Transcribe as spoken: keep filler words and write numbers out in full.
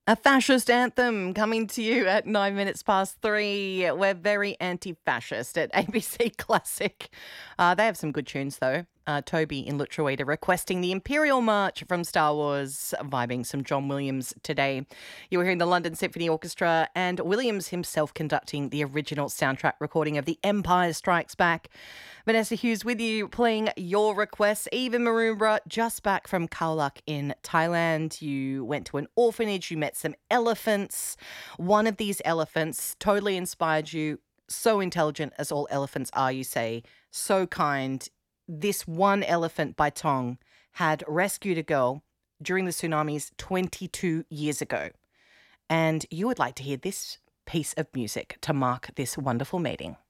A fascist anthem coming to you at nine minutes past three. We're very anti-fascist at A B C Classic. Uh, they have some good tunes though. Uh, Toby in Lutruwita requesting the Imperial March from Star Wars, vibing some John Williams today. You were hearing the London Symphony Orchestra and Williams himself conducting the original soundtrack recording of The Empire Strikes Back. Vanessa Hughes with you, playing your requests. Eva Maroonbra, just back from Khao Lak in Thailand. You went to an orphanage, you met some elephants. One of these elephants totally inspired you. So intelligent as all elephants are, you say. So kind. This one elephant by Tong had rescued a girl during the tsunamis twenty-two years ago. And you would like to hear this piece of music to mark this wonderful meeting.